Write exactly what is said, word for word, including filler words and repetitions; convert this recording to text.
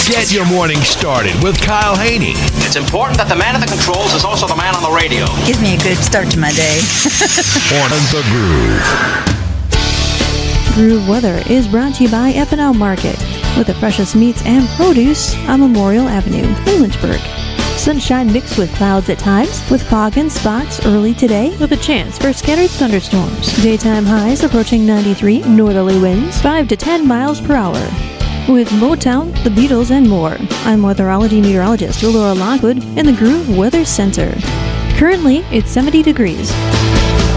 Get your morning started with Kyle Haney. It's important that the man at the controls is also the man on the radio. Gives me a good start to my day. On the Groove. Groove Weather is brought to you by F and L Market, with the freshest meats and produce on Memorial Avenue in Lynchburg. Sunshine mixed with clouds at times, with fog in spots early today, with a chance for scattered thunderstorms. Daytime highs approaching ninety-three, northerly winds five to ten miles per hour. With Motown, the Beatles, and more, I'm weatherology meteorologist Laura Lockwood in the Groove Weather Center. Currently, it's seventy degrees.